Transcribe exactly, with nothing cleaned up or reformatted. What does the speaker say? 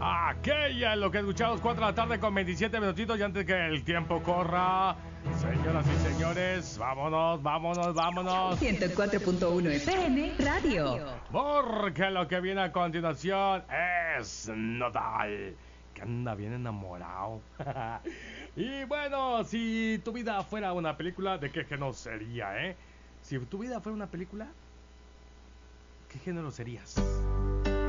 Aquella, lo que escuchamos, cuatro de la tarde con veintisiete minutitos y antes que el tiempo corra. Señoras y señores, vámonos, vámonos, vámonos. ciento cuatro punto uno F M Radio. Porque lo que viene a continuación es Nodal, que anda bien enamorado. Y bueno, si tu vida fuera una película, ¿de qué género sería, eh? Si tu vida fuera una película, ¿qué género serías?